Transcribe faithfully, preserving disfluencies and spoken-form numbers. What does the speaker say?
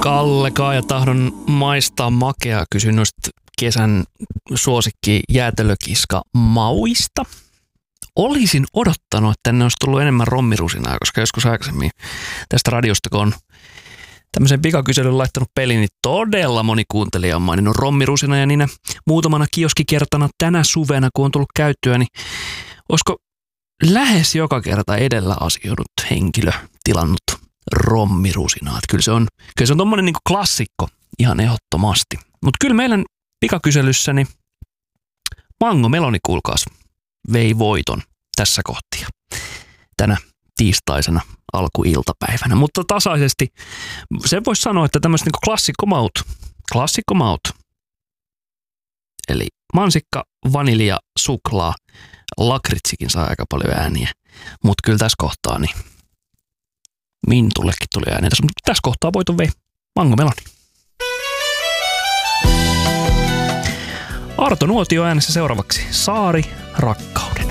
Kallekaa ja tahdon maistaa makea. Kysyn noista kesän suosikki jäätelökiska mauista. Olisin odottanut, että tänne olisi tullut enemmän rommirusinaa, koska joskus aikaisemmin tästä radiosta, kun on tämmöisen pikakyselyn laittanut peliin, niin todella moni kuuntelija on maininnut rommirusina ja niinä muutamana kioskikertana tänä suvena, kun on tullut käyttöä, niin olisiko lähes joka kerta edellä asioinut henkilö tilannut rommirusinaa. Kyllä se on, kyllä se on tommonen niinku klassikko ihan ehdottomasti. Mutta kyllä meidän pikakyselyssäni Mango Meloni, kuulkaas, vei voiton tässä kohtia tänä tiistaisena alkuiltapäivänä. Mutta tasaisesti se voisi sanoa, että tämmöiset niinku klassikkomaut, klassikkomaut, eli mansikka, vanilja, suklaa, lakritsikin saa aika paljon ääniä. Mutta kyllä tässä kohtaa niin Mintullekin tuli ääniä. Mutta tässä kohtaa voiton vei Mango Meloni. Arto Nuotio äänessä seuraavaksi Saari rakkauden.